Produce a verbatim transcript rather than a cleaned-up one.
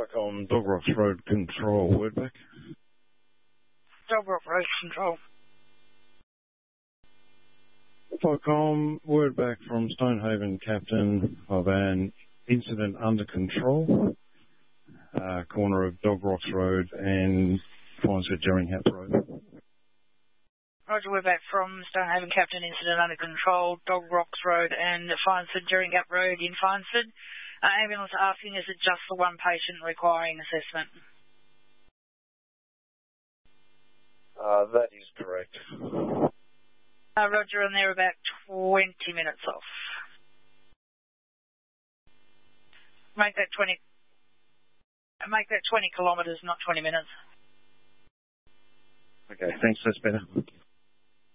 Ficom, Dog Rocks Road Control, word back. Dog Rock Road Control. Ficom, word back from Stonehaven Captain of an incident under control, uh, corner of Dog Rocks Road and Finesford Jerringham Road. Roger, we're back from Stonehaven Captain, incident under control, Dog Rocks Road and Finesford Jerringham Road in Finesford. Uh, ambulance asking, is it just for one patient requiring assessment? Uh, that is correct. Uh, Roger, and they're about twenty minutes off. Make that twenty. Make that twenty kilometres, not twenty minutes. Okay, thanks. That's better.